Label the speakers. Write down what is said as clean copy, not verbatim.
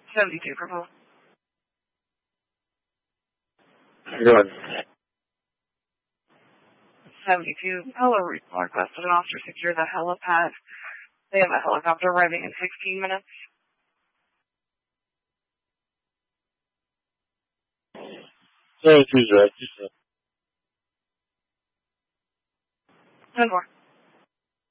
Speaker 1: 72, purple.
Speaker 2: Go ahead.
Speaker 1: 72, hello, requested an officer secure the helipad. They have a helicopter arriving in 16 minutes.
Speaker 2: 72 direct, you said.
Speaker 1: 10-4.